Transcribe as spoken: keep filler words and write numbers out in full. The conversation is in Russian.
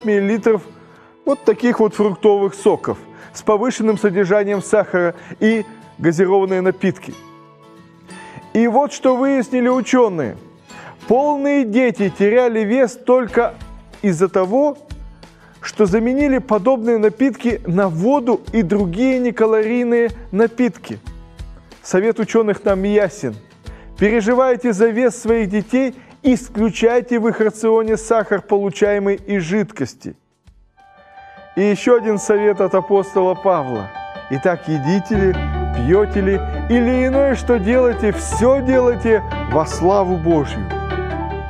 миллилитров вот таких вот фруктовых соков с повышенным содержанием сахара и газированные напитки. И вот что выяснили ученые. Полные дети теряли вес только из-за того, что заменили подобные напитки на воду и другие некалорийные напитки. Совет ученых нам ясен. Переживайте за вес своих детей, исключайте в их рационе сахар, получаемый из жидкости. И еще один совет от апостола Павла. Итак, едите ли, пьете ли, или иное, что делаете, все делайте во славу Божью.